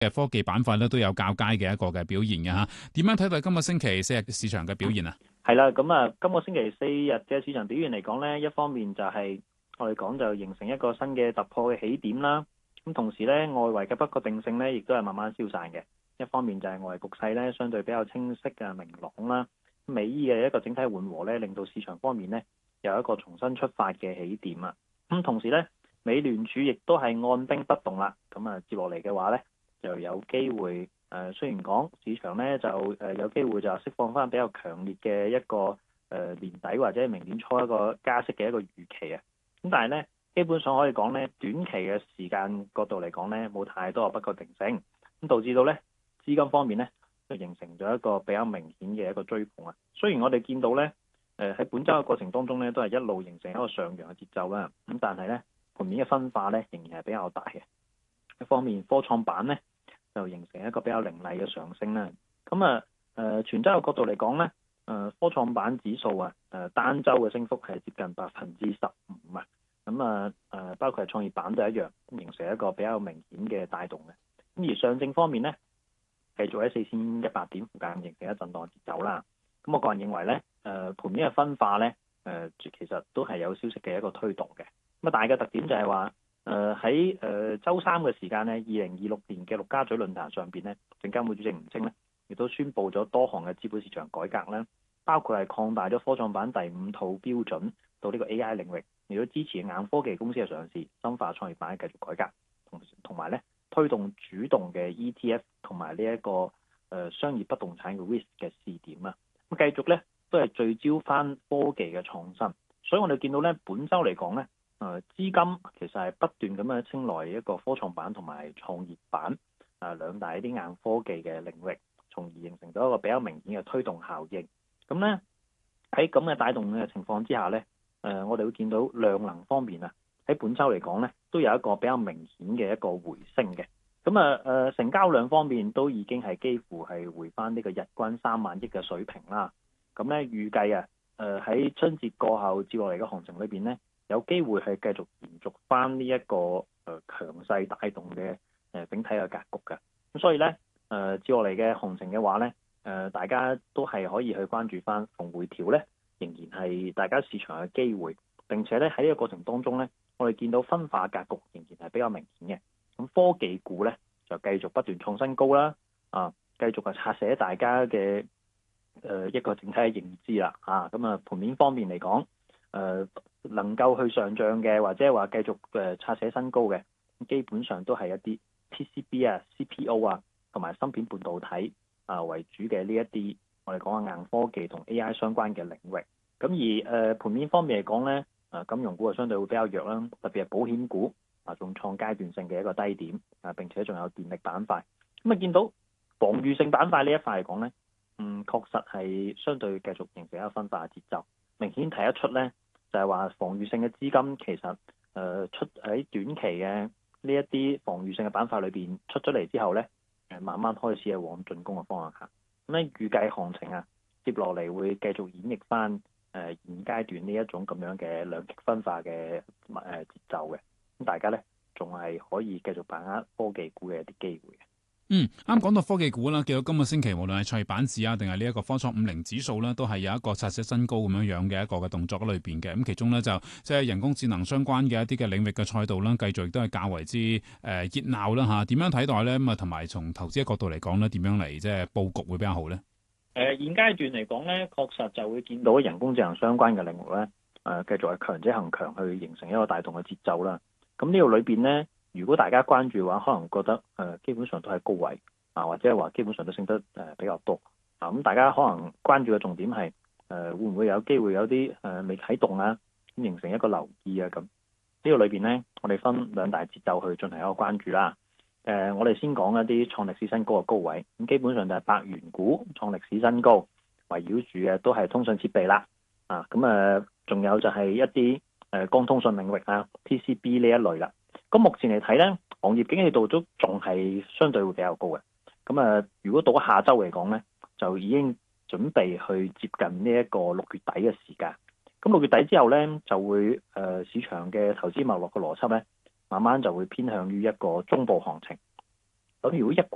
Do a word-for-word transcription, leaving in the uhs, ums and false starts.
嘅科技板塊咧都有較佳嘅一個嘅表現嘅嚇。點樣睇到今個星期四日市場嘅表現啊？ 係啦，咁啊，今個星期四日嘅市場表現嚟講呢，一方面就係我哋講就形成一個新嘅突破嘅起點啦。咁同時呢，外圍嘅不確定性呢亦都係慢慢消散嘅。一方面就係外圍局勢呢相對比較清晰嘅明朗啦，美伊嘅一個整體緩和呢，令到市場方面呢有一個重新出發嘅起點啊。咁同時呢，美聯儲亦都係按兵不動啦。咁啊，接落嚟嘅話呢，就有機會誒、呃，雖然講市場呢就誒、呃、有機會就釋放翻比較強烈嘅一個誒、呃、年底或者明年初一個加息嘅一個預期啊。咁但係呢，基本上可以講呢，短期嘅時間角度嚟講呢，冇太多嘅不確定性，咁導致到呢資金方面呢，就形成咗一個比較明顯嘅一個追捧啊。雖然我哋見到呢，誒、呃、喺本週嘅過程當中呢，都係一路形成一個上揚嘅節奏啦。咁但係呢，盤面嘅分化呢，仍然係比較大嘅。一方面科創板呢，就形成一個比較凌厲嘅上升啦。咁啊誒全週嘅角度嚟講呢，誒、呃、科創板指數啊誒、呃、單週嘅升幅係接近百分之十五啊。咁啊誒包括係創業板都一樣，形成一個比較明顯嘅帶動嘅。咁而上證方面呢，繼續喺四千一百點附近形成一震盪節奏啦。咁我個人認為呢，誒、呃、盤面嘅分化呢，誒、呃、其實都係有消息嘅一個推動嘅。咁啊大嘅特點就係話，誒喺誒週三嘅時間呢，二零二六年嘅陸家嘴論壇上邊呢，證監會主席吳清呢亦都宣布咗多項嘅資本市場改革啦，包括係擴大咗科創板第五套標準到呢個 A I 領域，亦都支持硬科技公司嘅上市，深化創業板嘅繼續改革，同同埋咧推動主動嘅 E T F 同埋呢一個誒、呃、商業不動產嘅 risk 嘅試點啊，咁繼續咧都係聚焦翻科技嘅創新，所以我哋見到咧本週嚟講咧。誒資金其實係不斷咁樣青睞一個科創板同埋創業板啊兩大一啲硬科技嘅領域，從而形成咗一個比較明顯嘅推動效應。咁咧喺咁嘅帶動嘅情況之下咧，誒我哋會見到量能方面啊，喺本週嚟講咧都有一個比較明顯嘅一個回升嘅。咁啊誒成交量方面都已經係幾乎係回翻呢個日均三萬億嘅水平啦。咁咧預計啊誒喺春節過後接落嚟嘅行情裏邊咧，有機會係繼續延續翻呢一個誒強勢帶動嘅誒整體嘅格局嘅。咁所以咧誒接落嚟嘅行情嘅話咧，誒大家都係可以去關注翻逢回調咧，仍然係大家市場嘅機會。並且咧喺呢個過程當中咧，我哋見到分化格局仍然係比較明顯嘅。咁科技股咧就繼續不斷創新高啦，啊繼續係拆寫大家嘅誒一個整體嘅認知啦。啊咁啊盤面方面嚟講，誒、呃。能夠去上漲嘅，或者係話繼續誒刷寫新高嘅，基本上都係一啲 P C B 啊、C P O 啊同埋芯片半導體啊為主嘅呢一啲我哋講嘅硬科技同 A I 相關嘅領域。咁而誒、呃、盤面方面嚟講咧，誒金融股啊相對會比較弱啦，特別係保險股啊仲創階段性嘅一個低點啊，並且仲有電力板塊。咁啊見到防禦性板塊呢一塊嚟講咧，嗯確實係相對繼續形成一個分化嘅節奏，明顯睇得出咧。就係話防禦性嘅資金其實誒、呃、出喺短期嘅呢一啲防禦性嘅板塊裏邊出咗嚟之後咧，誒慢慢開始係往進攻嘅方向行。咁咧預計行情啊接落嚟會繼續演繹翻誒、呃、現階段呢一種咁樣嘅兩極分化嘅誒節奏嘅。咁大家咧仲係可以繼續把握科技股嘅一啲機會。 嗯，啱講到科技股啦，見到今個星期無論係創業板指啊，定係呢一個科創五零指數啦，都係有一個刷新新高咁樣樣嘅一個嘅動作喺裏邊嘅。咁其中咧就即係人工智能相關嘅一啲嘅領域嘅賽道啦，繼續亦都係較為之誒熱鬧啦嚇。點樣睇待咧？咁啊，同埋從投資嘅角度嚟講咧，點樣嚟即係佈局會比較好咧？誒、 呃，現階段嚟講咧，確實就會見到人工智能相關嘅領域咧，誒、呃、繼續係強者恒強去形成一個帶動嘅節奏啦。咁呢度裏邊咧，如果大家關注嘅話，可能覺得誒、呃、基本上都係高位啊，或者係話基本上都升得誒、呃、比較多啊。咁大家可能關注嘅重點係誒、呃、會唔會有機會有啲誒、呃、未啟動啊，咁形成一個留意啊咁。呢個裏邊咧，我哋分兩大節奏去進行一個關注啦。誒、呃，我哋先講一啲創歷史新高嘅高位，咁基本上就係百元股創歷史新高，圍繞住嘅都係通訊設備啦。啊，咁誒仲有就係一啲誒光通訊領域啊 ，P C B 呢一類啦。咁目前嚟睇咧，行業景氣度都仲係相對會比較高嘅。咁啊，如果到下週嚟講咧，就已經準備去接近呢一個六月底嘅時間。咁六月底之後咧，就會誒、呃、市場嘅投資脈絡嘅邏輯咧，慢慢就會偏向於一個中部行情。咁如果一